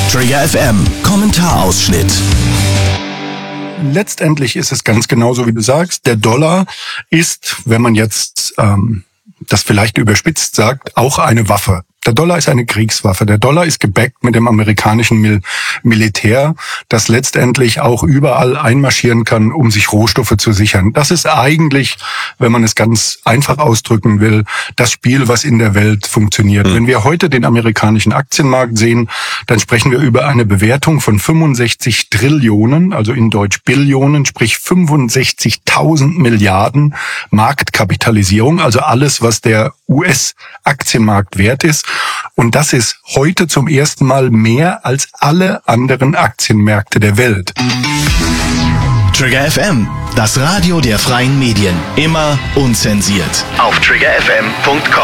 Trigger FM Kommentarausschnitt. Letztendlich ist es ganz genauso, wie du sagst. Der Dollar ist, wenn man jetzt das vielleicht überspitzt sagt, auch eine Waffe. Der Dollar ist eine Kriegswaffe. Der Dollar ist gebackt mit dem amerikanischen Militär, das letztendlich auch überall einmarschieren kann, um sich Rohstoffe zu sichern. Das ist eigentlich, wenn man es ganz einfach ausdrücken will, das Spiel, was in der Welt funktioniert. Wenn wir heute den amerikanischen Aktienmarkt sehen, dann sprechen wir über eine Bewertung von 65 Trillionen, also in Deutsch Billionen, sprich 65.000 Milliarden Marktkapitalisierung, also alles, was der US-Aktienmarkt wert ist. Und das ist heute zum ersten Mal mehr als alle anderen Aktienmärkte der Welt. Trigger FM, das Radio der freien Medien. Immer unzensiert. Auf triggerfm.com.